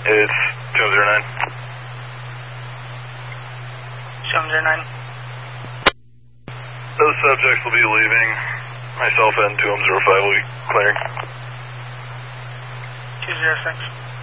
It's 209. 209. Those subjects will be leaving. Myself and 2005 will be clearing. 206.